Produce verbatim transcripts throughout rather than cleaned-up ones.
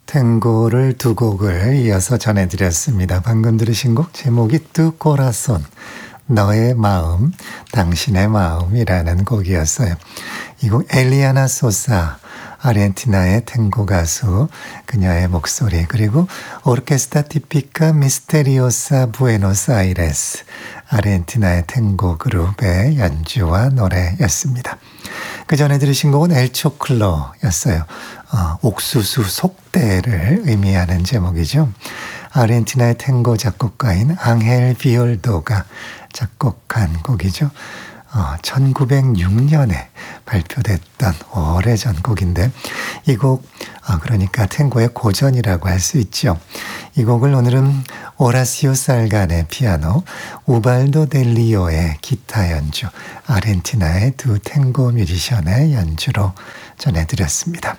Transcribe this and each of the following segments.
탱고를 두 곡을 이어서 전해드렸습니다. 방금 들으신 곡 제목이 Tu Corazón, 너의 마음, 당신의 마음이라는 곡이었어요. 이 곡 엘리아나 소사, 아르헨티나의 탱고 가수, 그녀의 목소리, 그리고 오르케스타 티피카 미스테리오사 부에노스 아이레스, 아르헨티나의 탱고 그룹의 연주와 노래였습니다. 그 전에 들으신 곡은 엘 초클로였어요. 어, 옥수수 속대를 의미하는 제목이죠. 아르헨티나의 탱고 작곡가인 앙헬 비올도가 작곡한 곡이죠. 어, 천구백육 년에 발표됐던 오래전 곡인데 이 곡 어, 그러니까 탱고의 고전이라고 할 수 있죠. 이 곡을 오늘은 오라시오 살간의 피아노, 우발도 델리오의 기타 연주, 아르헨티나의 두 탱고 뮤지션의 연주로 전해드렸습니다.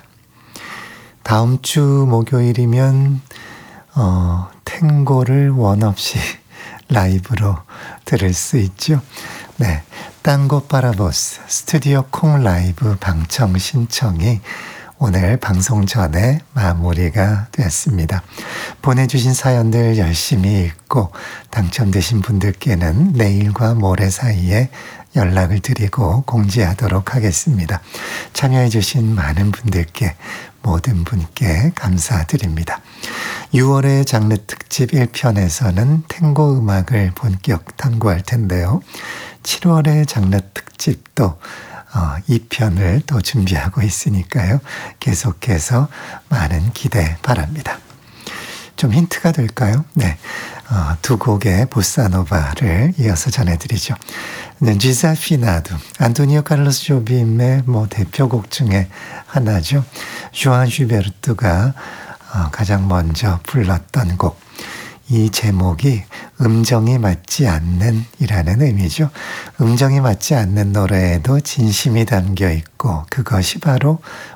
다음 주 목요일이면 어, 탱고를 원 없이 라이브로 들을 수 있죠. 네, 땅고 파라보스 스튜디오 콩 라이브 방청 신청이 오늘 방송 전에 마무리가 됐습니다. 보내주신 사연들 열심히 읽고 당첨되신 분들께는 내일과 모레 사이에 연락을 드리고 공지하도록 하겠습니다. 참여해주신 많은 분들께, 모든 분께 감사드립니다. 유월의 장르 특집 일 편에서는 탱고 음악을 본격 탐구할 텐데요. 칠월의 장르 특집도 어, 이 편을 또 준비하고 있으니까요. 계속해서 많은 기대 바랍니다. 좀 힌트가 될까요? 네, 어, 두 곡의 보사노바를 이어서 전해드리죠. 네, 지사피나두, 안토니오 카를로스 조빔의 뭐 대표곡 중에 하나죠. 조안 슈베르트가 어, 가장 먼저 불렀던 곡. 이 제목이 음정이 맞지 않는 이라는 의미죠. 음정이 맞지 않는 노래에도 진심이 담겨 있고 그것이 바로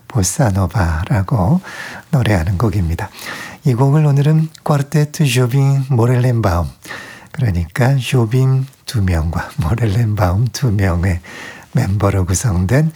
보사노바라고 노래하는 곡입니다. 이 곡을 오늘은 쿼르테트 조빈 모렐렌바움, 그러니까 조빈 두 명과 모렐렌바움 두 명의 멤버로 구성된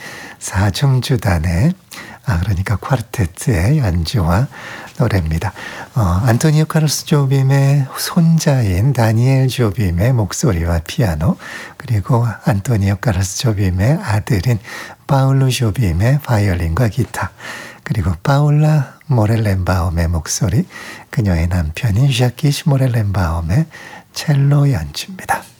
사중주단의 아 그러니까 쿼르테트의 연주와 노래입니다. 어, 안토니오 카를로스 조빔의 손자인 다니엘 조빔의 목소리와 피아노, 그리고 안토니오 카를로스 조빔의 아들인 파울로 조빔의 바이올린과 기타, 그리고 파울라 모렐렌바움의 목소리, 그녀의 남편인 샤키시 모렐렌바움의 첼로 연주입니다.